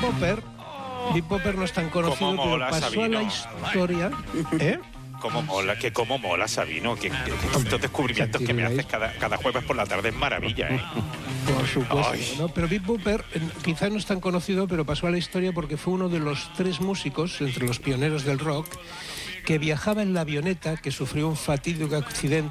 Big Bopper no es tan conocido, pero pasó a la historia. Cómo mola, Sabino, que estos descubrimientos que me haces cada jueves por la tarde es maravilla, ¿eh? Por supuesto, ¿no? Pero Big Bopper quizá no es tan conocido, pero pasó a la historia porque fue uno de los 3 músicos, entre los pioneros del rock, que viajaba en la avioneta que sufrió un fatídico accidente